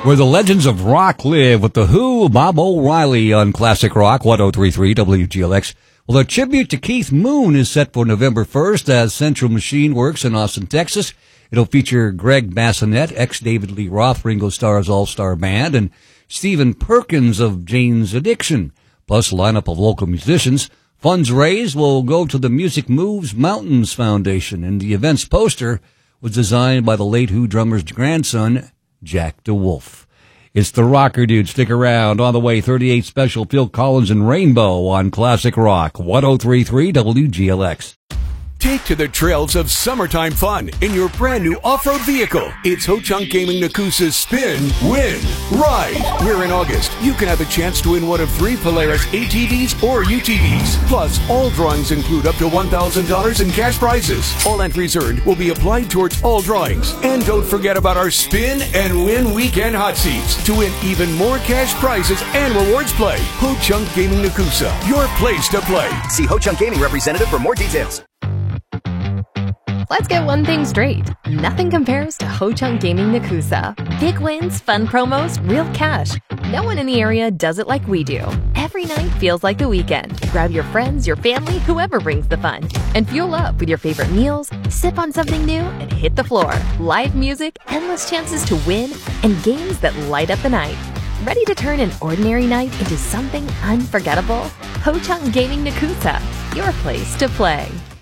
where the legends of rock live with The Who, Bob O'Reilly on Classic Rock 103.3 WGLX. Well, a tribute to Keith Moon is set for November 1st at Central Machine Works in Austin, Texas. It'll feature Greg Bassinet, ex-David Lee Roth, Ringo Starr's All-Star Band, and Stephen Perkins of Jane's Addiction, plus a lineup of local musicians. Funds raised will go to the Music Moves Mountains Foundation, and the event's poster was designed by the late Who drummer's grandson, Jack DeWolf. It's the Rocker Dude. Stick around. On the way, 38 special Phil Collins and Rainbow on Classic Rock 103.3 WGLX. Take to the trails of summertime fun in your brand new off-road vehicle. It's Ho-Chunk Gaming Nakusa's Spin, Win, Ride. Where in August, you can have a chance to win one of 3 Polaris ATVs or UTVs. Plus, all drawings include up to $1,000 in cash prizes. All entries earned will be applied towards all drawings. And don't forget about our Spin and Win Weekend Hot Seats to win even more cash prizes and rewards play. Ho-Chunk Gaming Nakusa, your place to play. See Ho-Chunk Gaming representative for more details. Let's get one thing straight. Nothing compares to Ho-Chunk Gaming Nakusa. Big wins, fun promos, real cash. No one in the area does it like we do. Every night feels like the weekend. Grab your friends, your family, whoever brings the fun. And fuel up with your favorite meals, sip on something new, and hit the floor. Live music, endless chances to win, and games that light up the night. Ready to turn an ordinary night into something unforgettable? Ho-Chunk Gaming Nakusa, your place to play.